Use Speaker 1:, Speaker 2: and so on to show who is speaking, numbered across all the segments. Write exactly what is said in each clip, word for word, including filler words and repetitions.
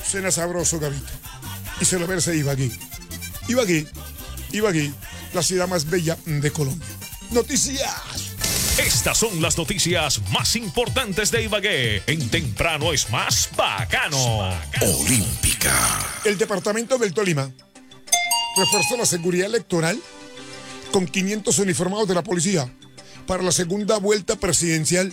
Speaker 1: Suena sabroso, Gavito. Y se lo verse Ibagué. Ibagué, Ibagué, la ciudad más bella de Colombia. Noticias.
Speaker 2: Estas son las noticias más importantes de Ibagué. En Temprano es más bacano.
Speaker 3: Olímpica.
Speaker 1: El departamento del Tolima refuerza la seguridad electoral con quinientos uniformados de la policía. Para la segunda vuelta presidencial,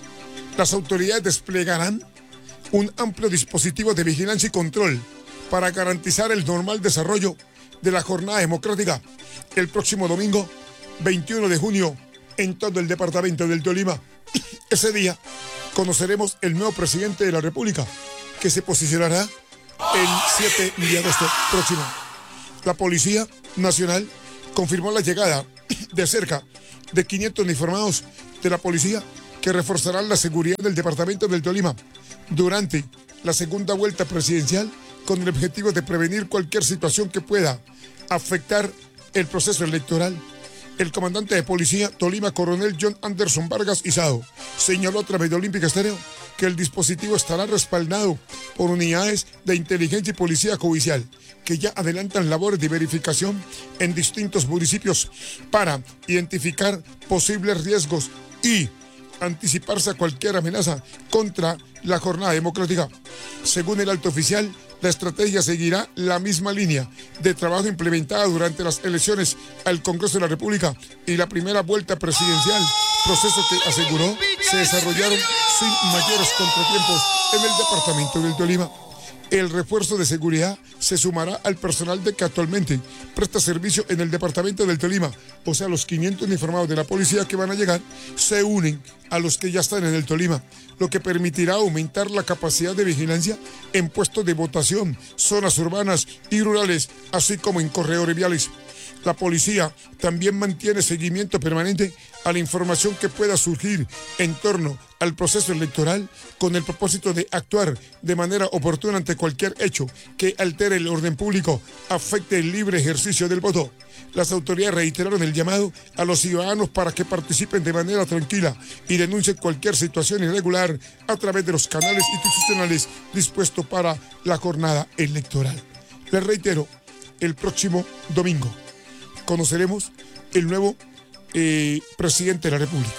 Speaker 1: las autoridades desplegarán un amplio dispositivo de vigilancia y control para garantizar el normal desarrollo de la jornada democrática el próximo domingo veintiuno de junio en todo el departamento del Tolima. Ese día conoceremos el nuevo presidente de la República, que se posicionará el siete de agosto próximo. La Policía Nacional confirmó la llegada de cerca de quinientos uniformados de la policía que reforzarán la seguridad del departamento del Tolima durante la segunda vuelta presidencial, con el objetivo de prevenir cualquier situación que pueda afectar el proceso electoral. El comandante de policía Tolima, coronel John Anderson Vargas Izado, señaló a través de Olímpica Estéreo que el dispositivo estará respaldado por unidades de inteligencia y policía judicial que ya adelantan labores de verificación en distintos municipios para identificar posibles riesgos y anticiparse a cualquier amenaza contra la jornada democrática. Según el alto oficial, la estrategia seguirá la misma línea de trabajo implementada durante las elecciones al Congreso de la República y la primera vuelta presidencial, proceso que aseguró se desarrollaron sin mayores contratiempos en el departamento del Tolima. El refuerzo de seguridad se sumará al personal de que actualmente presta servicio en el departamento del Tolima, o sea, los quinientos uniformados de la policía que van a llegar se unen a los que ya están en el Tolima, lo que permitirá aumentar la capacidad de vigilancia en puestos de votación, zonas urbanas y rurales, así como en corredores viales. La policía también mantiene seguimiento permanente a la información que pueda surgir en torno al proceso electoral con el propósito de actuar de manera oportuna ante cualquier hecho que altere el orden público, afecte el libre ejercicio del voto. Las autoridades reiteraron el llamado a los ciudadanos para que participen de manera tranquila y denuncien cualquier situación irregular a través de los canales institucionales dispuestos para la jornada electoral. Les reitero, el próximo domingo conoceremos el nuevo eh, presidente de la República.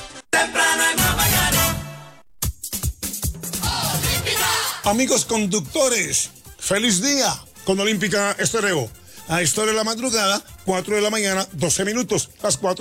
Speaker 1: Amigos conductores, feliz día con Olímpica Estéreo. A esta hora de la madrugada, cuatro de la mañana, doce minutos, las cuatro.